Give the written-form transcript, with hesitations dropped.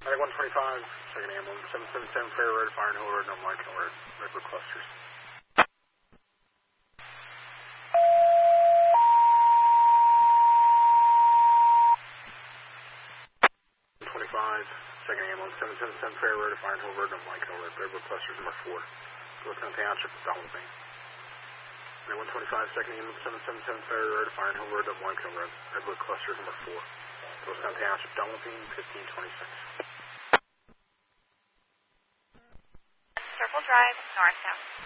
Medic 125, second ambulance, 777 Fair Road, Fire and Hill Road, no White Hill Road, Redwood Clusters. 25, second ambulance, 777 Fair Road, Fire and Hill Road, no White Hill Road, Redwood Clusters, number 4. Georgetown Township, Donaldson. Medic 125, second ambulance, 777 Fair Road, Fire and Hill Road, no White Hill Road, Redwood Clusters, number 4. Georgetown Township, Donaldson, 1526. Circle Drive, northbound.